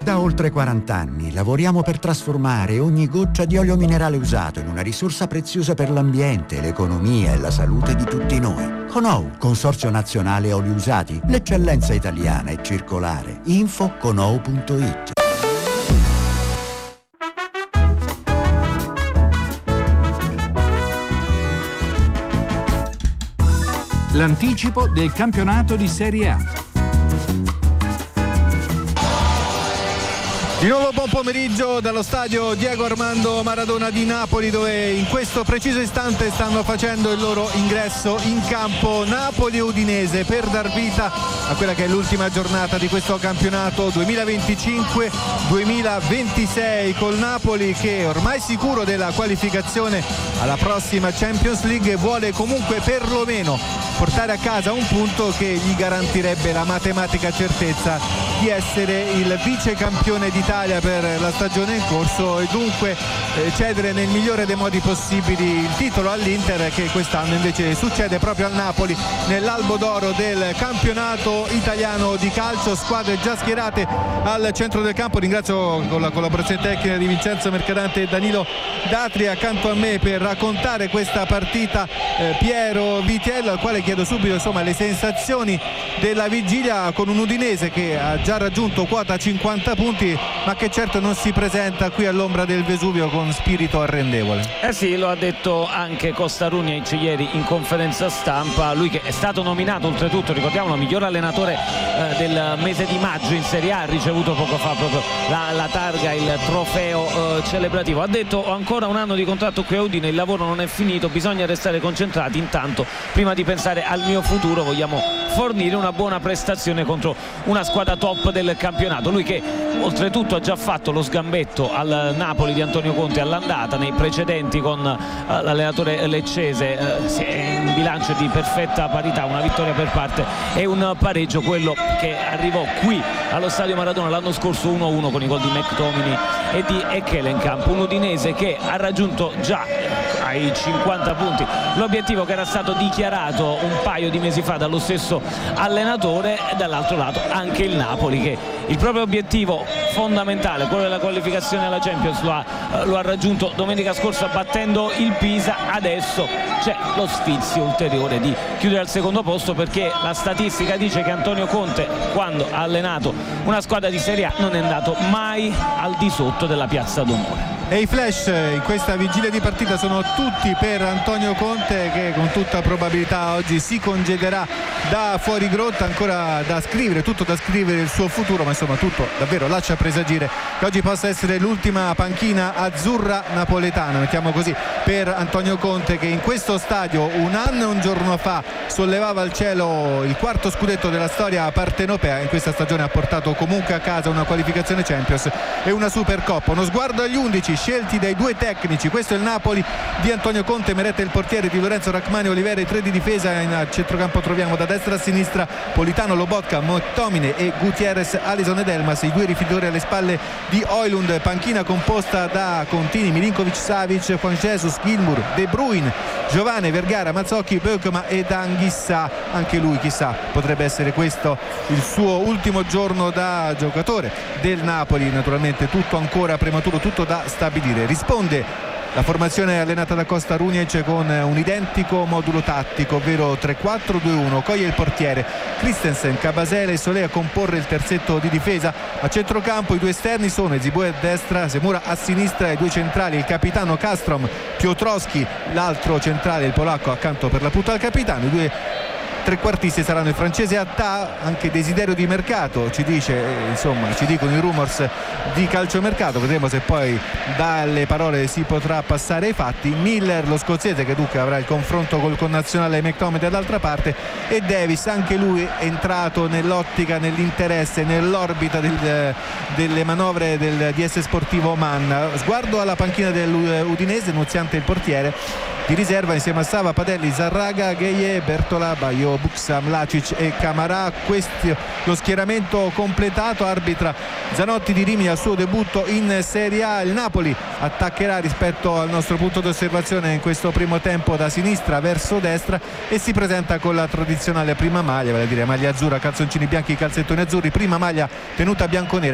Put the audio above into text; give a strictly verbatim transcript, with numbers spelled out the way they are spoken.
Da oltre quaranta anni lavoriamo per trasformare ogni goccia di olio minerale usato in una risorsa preziosa per l'ambiente, l'economia e la salute di tutti noi. Conou, Consorzio Nazionale Oli Usati, l'eccellenza italiana è circolare. Info conou punto it. L'anticipo del campionato di Serie A. Di nuovo buon pomeriggio dallo stadio Diego Armando Maradona di Napoli, dove in questo preciso istante stanno facendo il loro ingresso in campo Napoli e Udinese per dar vita a quella che è l'ultima giornata di questo campionato duemilaventicinque duemilaventisei, col Napoli che ormai sicuro della qualificazione alla prossima Champions League vuole comunque perlomeno portare a casa un punto che gli garantirebbe la matematica certezza di essere il vice campione d'Italia per la stagione in corso e dunque eh, cedere nel migliore dei modi possibili il titolo all'Inter, che quest'anno invece succede proprio al Napoli nell'albo d'oro del campionato italiano di calcio. Squadre già schierate al centro del campo. Ringrazio con la collaborazione tecnica di Vincenzo Mercadante e Danilo Datri accanto a me per raccontare questa partita eh, Piero Vitiello, al quale chiedo subito insomma le sensazioni della vigilia con un Udinese che ha già raggiunto quota cinquanta punti, ma che certo non si presenta qui all'ombra del Vesuvio con spirito arrendevole. Eh sì, lo ha detto anche Kostarunic ieri in conferenza stampa, lui che è stato nominato oltretutto, ricordiamolo, miglior allenatore eh, del mese di maggio in Serie A, ha ricevuto poco fa proprio la, la targa, il trofeo eh, celebrativo. Ha detto: ho ancora un anno di contratto qui a Udine, il lavoro non è finito, bisogna restare concentrati, intanto prima di pensare al mio futuro vogliamo fornire una buona prestazione contro una squadra top del campionato. Lui che oltretutto ha già fatto lo sgambetto al Napoli di Antonio Conte all'andata, nei precedenti con uh, l'allenatore leccese uh, è un bilancio di perfetta parità, una vittoria per parte e un pareggio, quello che arrivò qui allo stadio Maradona l'anno scorso uno a uno con i gol di McTominay e di Ekkelenkamp. Un Udinese che ha raggiunto già ai cinquanta punti l'obiettivo che era stato dichiarato un paio di mesi fa dallo stesso allenatore, e dall'altro lato anche il Napoli che il proprio obiettivo fondamentale, quello della qualificazione alla Champions, lo ha, lo ha raggiunto domenica scorsa battendo il Pisa. Adesso c'è lo sfizio ulteriore di chiudere al secondo posto, perché la statistica dice che Antonio Conte, quando ha allenato una squadra di Serie A, non è andato mai al di sotto della piazza d'onore. E i flash in questa vigilia di partita sono tutti per Antonio Conte, che con tutta probabilità oggi si congederà da fuori grotta, ancora da scrivere, tutto da scrivere il suo futuro, ma insomma tutto davvero lascia presagire che oggi possa essere l'ultima panchina azzurra napoletana, mettiamo così, per Antonio Conte, che in questo stadio un anno e un giorno fa sollevava al cielo il quarto scudetto della storia partenopea. In questa stagione ha portato comunque a casa una qualificazione Champions e una Supercoppa. Uno sguardo agli undici scelti dai due tecnici. Questo è il Napoli di Antonio Conte, Meretta il portiere, di Lorenzo Rachmani, Olivera i tre di difesa. In centrocampo troviamo da destra a sinistra Politano, Lobotka, McTominay e Gutierrez, Alisson ed Elmas, i due rifiatori alle spalle di Højlund. Panchina composta da Contini, Milinkovic, Savic, Juan Jesus, Gilmour, De Bruyne, Giovane, Vergara, Mazzocchi, Beukema ed Anghissà. Anche lui chissà potrebbe essere questo il suo ultimo giorno da giocatore del Napoli. Naturalmente tutto ancora prematuro, tutto da stabilire. Risponde la formazione allenata da Kostarunic con un identico modulo tattico, ovvero tre quattro due uno. Coglie il portiere, Christensen, Cabasele e Solé a comporre il terzetto di difesa. A centrocampo i due esterni sono Ezibue a destra, Zemura a sinistra, e due centrali, il capitano Kastrom, Piotrowski, l'altro centrale, il polacco, accanto per l'appunto al capitano. I due trequartisti saranno il francese Attah, anche desiderio di mercato, ci dice, eh, insomma ci dicono i rumors di calciomercato, vedremo se poi dalle parole si potrà passare ai fatti. Miller, lo scozzese, che dunque avrà il confronto col connazionale McTominay dall'altra parte, e Davis, anche lui entrato nell'ottica, nell'interesse, nell'orbita del, delle manovre del D S Sportivo Oman. Sguardo alla panchina dell'Udinese, Nuziante il portiere. Di riserva insieme a Sava, Padelli, Zarraga, Gueye, Bertola, Baio, Buxam, Lacic e Camarà. Questo lo schieramento completato. Arbitra Zanotti di Rimini al suo debutto in Serie A. Il Napoli attaccherà rispetto al nostro punto di osservazione in questo primo tempo da sinistra verso destra e si presenta con la tradizionale prima maglia, vale a dire maglia azzurra, calzoncini bianchi, calzettoni azzurri, prima maglia tenuta bianconera